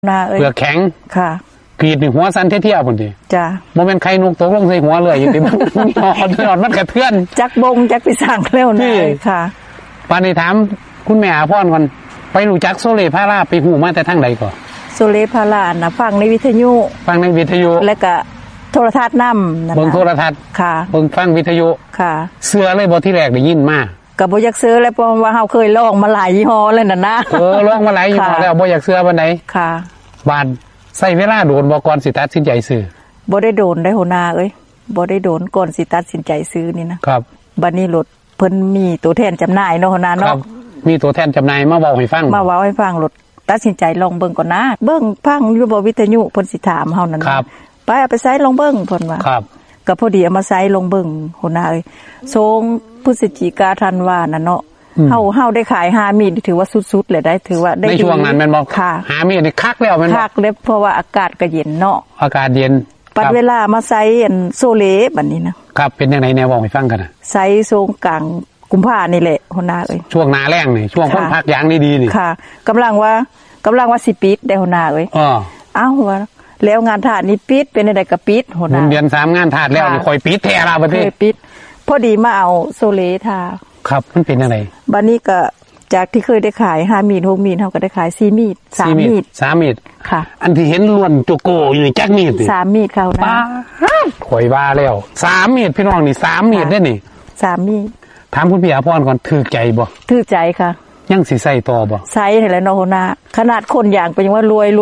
เปลือกแข็งค่ะกรีดหัวสันเที่ยวๆพุ่นติจ้ะบ่แม่นไข่นกตกลงใส่หัวเลยอยู่ติมันยอดมันกระเทือนจักบงจักไปสร้างแล้วนะค่ะปานนี้ถามคุณแม่อาพรก่อนไปรู้จักโซเลพาราไปฮู้มาแต่ทางใดก่อนโซเลพาราน่ะฟังในวิทยุแล้วก็โทรทัศน์นำเบิ่งโทรทัศน์ค่ะเบิ่งฟังวิทยุค่ะเชื่อเลยบ่ที่แรกได้ยินมาก็บ่อยากซื้อแล้วเพราะว่าเฮาเคยลองมาหลายยี่ห้อแล้วน่ะนะลองมาหลายยี่ห้อแล้วบ่อยากซื้อปานใดค่ะบาดใช้เวลาโดนบ่ก่อนสิตัดสินใจซื้อบ่ได้โดนได้หัวหน้าเอ้ยบ่ได้โดนก่อนสิตัดสินใจซื้อนี่นะครับบัดนี้รถเพิ่นมีตัวแทนจำหน่ายเนาะหัวหน้าเนาะมีตัวแทนจำหน่ายมาเว้าให้ฟังรถตัดสินใจลองเบิ่งก่อนนะเบิ่งฟังอยู่บ่วิทยุเพิ่นสิถามเฮานั่นครับไปเอาไปใช้ลองเบิ่งเพิ่นว่าครับก็พอดีเอามาใช้ลองเบิ่งหัวหน้าเอ้ยทรงพฤศจิกาธันวาน่ะเนาะเฮาได้ขาย5มีดถือว่าสุดๆเลยได้ถือว่าได้ในช่วงนั้นแม่นบ่ค่ะ 5มีดนี่คักแล้วแม่นบ่คักเลยเพราะว่าอากาศก็เย็นเนาะอากาศเย็นปัดเวลามาใช้โซเลบัดนี้นะครับเป็นจังได๋แนวเว้าให้ฟังกันน่ะใช้ทรงกลางกุมภาพันธ์นี่แหละหัวหน้าเอ้ยช่วงหน้าแล้งนี่ช่วงคนพักยางดีๆนี่ค่ะกำลังว่าสิปิดได้หัวหน้าเอ้ยอ้าวว่าแล้วงานทาสนี่ปิดเป็นได้ก็ปิดหัวหน้าเดือน3งานทาสแล้วนี่ค่อยปิดแท้ล่ะบัดนี้ปิดพอดีมาเอาโซเลทาครับมันเป็นจังได๋บัดนี้ก็จากที่เคยได้ขาย5มีด6มีดเฮาก็ได้ขาย4มีด3มีดค่ะอันที่เห็นล้วนโจโกอยู่นี่จักมีด 3มีดเขานะข่อยว่าแล้ว3มีดพี่น้องนี่3มีดเด้นี่ 3มีดถามคุณพี่อาพรก่อนถูกใจบ่ถูกใจค่ะยังสิใส่ต่อบ่ใส่ให้แล้วเนาะหัวหน้าขนาดคนอย่างก็ยังว่ารวย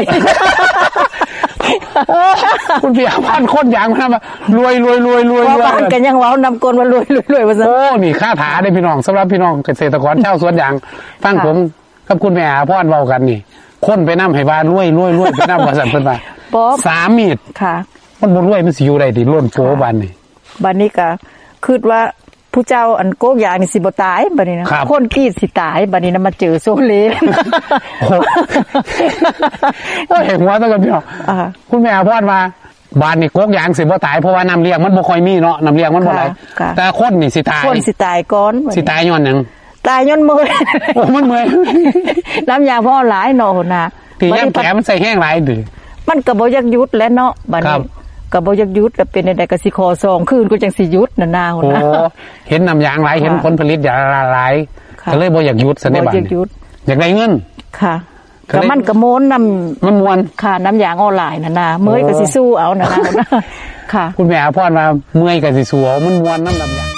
คุณพี่อาพรคนอย่างมารวยว่าบ้านกันยังเว้านำกลว่ารวยว่าซั่นโอ้นี่ค่าถาได้พี่น้องสำหรับพี่น้องเกษตรกรชาวสวนยางฟังผมกับคุณแม่อาพรเว้ากันนี่คนไปนำให้ว่ารวยไปนำว่าซั่นเพิ่นว่า3มีดค่ะมันบ่รวยมันสิอยู่ได้ดิล้นโปบัดนี้ก็คิดว่าผู้เจ้าอันโกกยางนี่สิบ่ตายบัดนี้นะคนกรีดสิตายบัดนี้นะมาเจอโซเลเห็นว่าซะกันพี่น้องคุณแม่พรว่าบ้านนี่โกกยางสิบ่ตายเพราะว่าน้ำเลี้ยงมันบ่ค่อยมีเนาะน้ำเลี้ยงมันบ่ไหลแต่คนนี่สิตายคนสิตายก่อนสิตายย้อนหยังตายย้อนเมื่อยโอ้มันเมื่อยน้ำยางพอหลายเนาะหั่นน่ะที่ยามแผลมันใส่แห้งหลายดิมันก็บ่อยากหยุดแล้วเนาะบัดนี้ก็บ่อยากหยุดแล้วเป็นได้ก็สิขอ2คืนก็จังสิหยุดน่ะนาหั่นน่ะเห็นน้ำยางหลายเห็นผลผลิตหลายก็เลยบ่อยากหยุดซะได้บัดนี้อยากได้เงินค่ะก็มันก็โมนน้ำมันม่วนค่ะน้ำยางออนไลน์น่ะนะเมื่อยก็สิสู้เอาน่ะนะค่ะคุณแม่อาพรว่าเมื่อยก็สิสู้เอามันม่วนน้ำยาง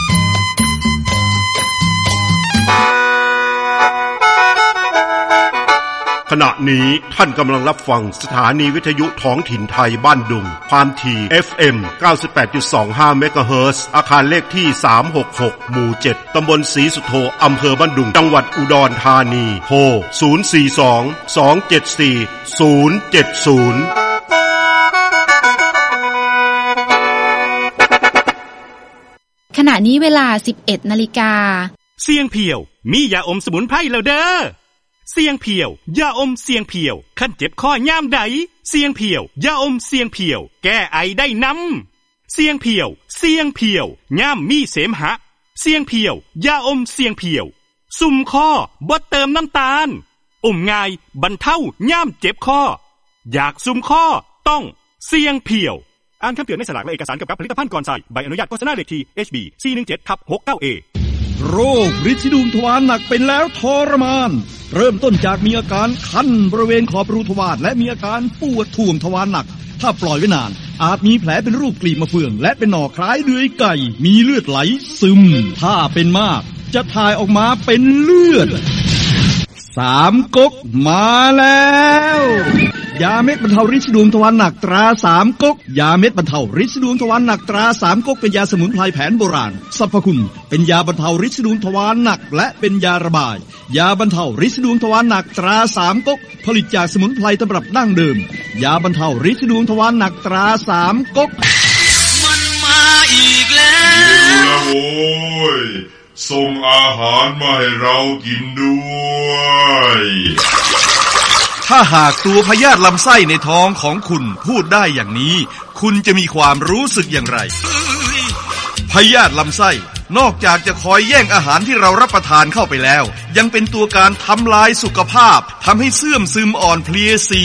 ขณะนี้ท่านกำลังรับฟังสถานีวิทยุท้องถิ่นไทยบ้านดุงความถี่ FM 98.25 เมกะเฮิรตซ์อาคารเลขที่366หมู่7ตำบลศรีสุโธอำเภอบ้านดุงจังหวัดอุดรธานีโทร042 274 070 ขณะนี้เวลา 11:00 น. เสียงเพียวมียาอมสมุนไพรแล้วเด้อเสียงเพียวยาอมเสียงเพียวคันเจ็บคอยามใดเสียงเพียวยาอมเสียงเพียวแก้ไอได้นำเสียงเพียวยามมีเสมหะเสียงเพียวยาอมเสียงเพียวซุ่มคอบ่เติมน้ำตาลอมง่ายบรรเทายามเจ็บคออยากซุ่มคอต้องเสียงเพียวอ่านคำเตือนในฉลากและเอกสารเกี่ยวกับผลิตภัณฑ์ก่อนใช้ใบอนุญาตโฆษณาเลขที่ HB 417/69A โรคฤทธิ์ดวงทวารหนักเป็นแล้วทรมานเริ่มต้นจากมีอาการคันบริเวณขอบรูทวารและมีอาการปวดท่วมทวารหนักถ้าปล่อยไว้นานอาจมีแผลเป็นรูปกลีบมะเฟืองและเป็นหน่อคล้ายเดือยไก่มีเลือดไหลซึมถ้าเป็นมากจะถ่ายออกมาเป็นเลือด3ก๊กมาแล้วยาเม็ดบรรเทาฤทธิ์ดวงทวารหนักตรา3ก๊กยาเม็ดบรรเทาฤทธิ์ดวงทวารหนักตรา3ก๊กเป็นยาสมุนไพรแผนโบราณสรรพคุณเป็นยาบรรเทาฤทธิ์ดวงทวารหนักและเป็นยาระบายยาบรรเทาฤทธิ์ดวงทวารหนักตรา3ก๊กผลิตจากสมุนไพรตำรับดั้งเดิมยาบรรเทาฤทธิ์ดวงทวารหนักตรา3ก๊กมันมาอีกแล้วโอ้ยส่งอาหารมาให้เรากินด้วยถ้าหากตัวพยาธิลำไส้ในท้องของคุณพูดได้อย่างนี้คุณจะมีความรู้สึกอย่างไรพยาธิลำไส้นอกจากจะคอยแย่งอาหารที่เรารับประทานเข้าไปแล้วยังเป็นตัวการทำลายสุขภาพทำให้เสื่อมซึมอ่อนเพลีย